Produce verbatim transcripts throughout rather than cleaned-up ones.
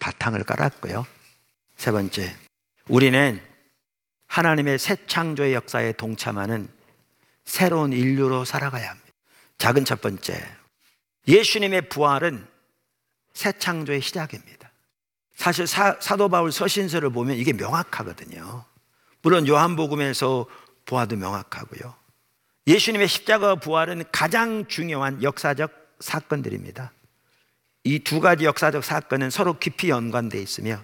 바탕을 깔았고요. 세 번째, 우리는 하나님의 새 창조의 역사에 동참하는 새로운 인류로 살아가야 합니다. 작은 첫 번째, 예수님의 부활은 새 창조의 시작입니다. 사실 사, 사도 바울 서신서를 보면 이게 명확하거든요. 물론 요한복음에서 보아도 명확하고요. 예수님의 십자가 부활은 가장 중요한 역사적 사건들입니다. 이 두 가지 역사적 사건은 서로 깊이 연관되어 있으며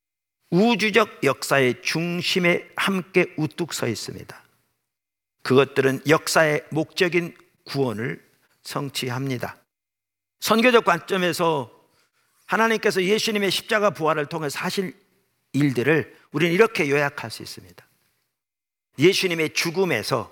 우주적 역사의 중심에 함께 우뚝 서 있습니다. 그것들은 역사의 목적인 구원을 성취합니다. 선교적 관점에서 하나님께서 예수님의 십자가 부활을 통해서 하실 일들을 우리는 이렇게 요약할 수 있습니다. 예수님의 죽음에서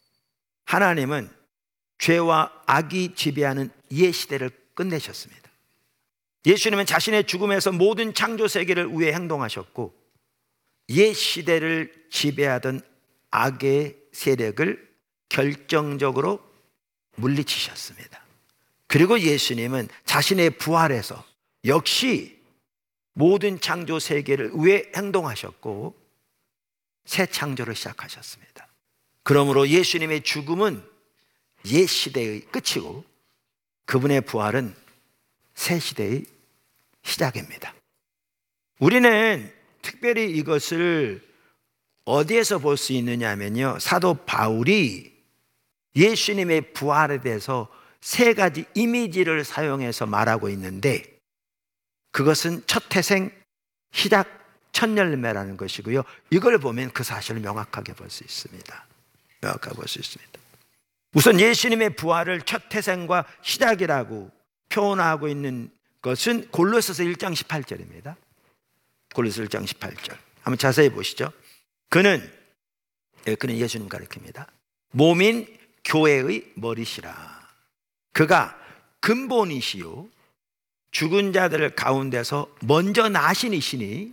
하나님은 죄와 악이 지배하는 옛 시대를 끝내셨습니다. 예수님은 자신의 죽음에서 모든 창조 세계를 위해 행동하셨고 옛 시대를 지배하던 악의 세력을 결정적으로 물리치셨습니다. 그리고 예수님은 자신의 부활에서 역시 모든 창조 세계를 위해 행동하셨고 새 창조를 시작하셨습니다. 그러므로 예수님의 죽음은 옛 시대의 끝이고 그분의 부활은 새 시대의 시작입니다. 우리는 특별히 이것을 어디에서 볼 수 있느냐 하면요, 사도 바울이 예수님의 부활에 대해서 세 가지 이미지를 사용해서 말하고 있는데 그것은 첫 태생, 시작, 첫 열매라는 것이고요. 이걸 보면 그 사실을 명확하게 볼 수 있습니다. 명확하게 볼 수 있습니다. 우선 예수님의 부활을 첫 태생과 시작이라고 표현하고 있는 것은 골로새서 일 장 십팔 절입니다. 골로새서 일 장 십팔 절. 한번 자세히 보시죠. 그는, 그는 예수님 가리킵니다. 몸인 교회의 머리시라. 그가 근본이시요 죽은 자들 가운데서 먼저 나신 이시니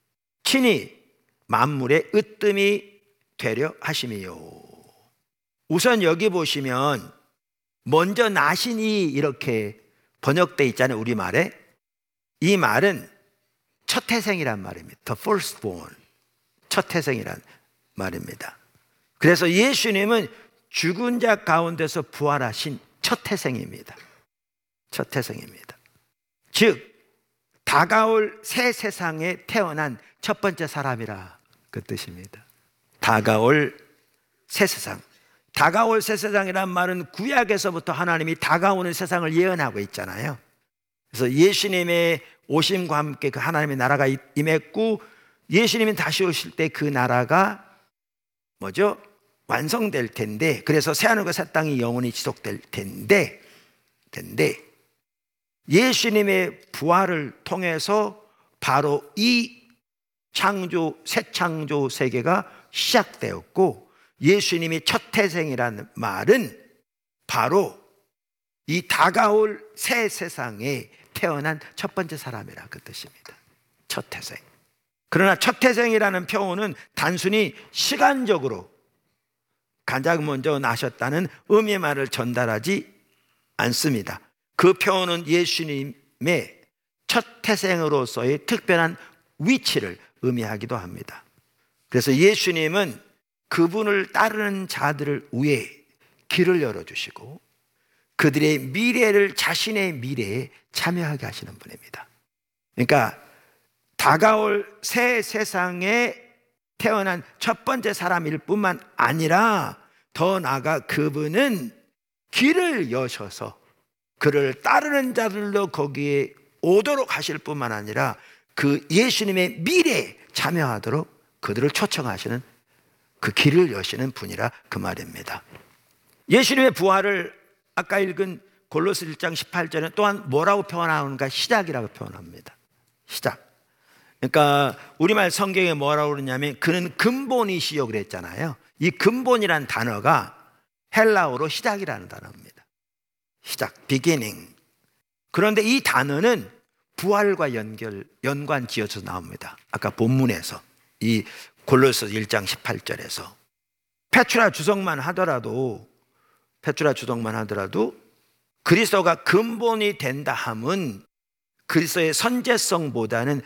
친히 만물의 으뜸이 되려 하심이요. 우선 여기 보시면 먼저 나신이 이렇게 번역되어 있잖아요. 우리말에. 이 말은 첫 태생이란 말입니다. The firstborn. 첫 태생이란 말입니다. 그래서 예수님은 죽은 자 가운데서 부활하신 첫 태생입니다. 첫 태생입니다. 즉 다가올 새 세상에 태어난 첫 번째 사람이라 그 뜻입니다. 다가올 새 세상. 다가올 새 세상이란 말은 구약에서부터 하나님이 다가오는 세상을 예언하고 있잖아요. 그래서 예수님의 오심과 함께 그 하나님의 나라가 임했고 예수님이 다시 오실 때 그 나라가 뭐죠? 완성될 텐데, 그래서 새하늘과 새 땅이 영원히 지속될 텐데, 텐데 예수님의 부활을 통해서 바로 이 창조, 새 창조 세계가 시작되었고 예수님이 첫 태생이라는 말은 바로 이 다가올 새 세상에 태어난 첫 번째 사람이라 그 뜻입니다. 첫 태생. 그러나 첫 태생이라는 표현은 단순히 시간적으로 가장 먼저 나셨다는 의미의 말을 전달하지 않습니다. 그 표현은 예수님의 첫 태생으로서의 특별한 위치를 의미하기도 합니다. 그래서 예수님은 그분을 따르는 자들을 위해 길을 열어주시고 그들의 미래를 자신의 미래에 참여하게 하시는 분입니다. 그러니까 다가올 새 세상에 태어난 첫 번째 사람일 뿐만 아니라 더 나아가 그분은 길을 여셔서 그를 따르는 자들도 거기에 오도록 하실 뿐만 아니라 그 예수님의 미래에 참여하도록 그들을 초청하시는 그 길을 여시는 분이라 그 말입니다. 예수님의 부활을 아까 읽은 골로새 일 장 십팔 절은 또한 뭐라고 표현하는가? 시작이라고 표현합니다. 시작. 그러니까 우리말 성경에 뭐라고 그러냐면 그는 근본이시요 그랬잖아요. 이 근본이란 단어가 헬라어로 시작이라는 단어입니다. 시작, beginning. 그런데 이 단어는 부활과 연결, 연관 지어서 나옵니다. 아까 본문에서 이 골로새 일 장 십팔 절에서 페투라 주석만 하더라도 페투라 주석만 하더라도 그리스도가 근본이 된다 함은 그리스도의 선제성보다는